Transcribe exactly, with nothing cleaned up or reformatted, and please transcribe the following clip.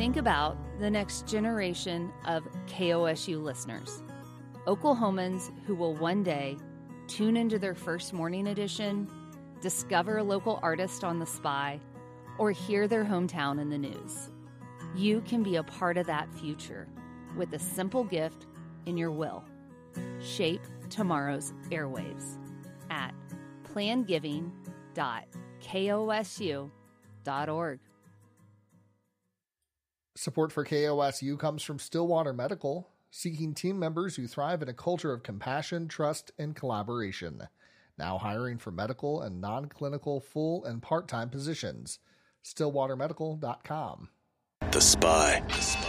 Think about the next generation of K O S U listeners, Oklahomans who will one day tune into their first morning edition, discover a local artist on the Spy, or hear their hometown in the news. You can be a part of that future with a simple gift in your will. Shape tomorrow's airwaves at plan giving dot kosu dot org. Support for K O S U comes from Stillwater Medical, seeking team members who thrive in a culture of compassion, trust, and collaboration. Now hiring for medical and non-clinical full and part-time positions. stillwater medical dot com. The Spy. The Spy.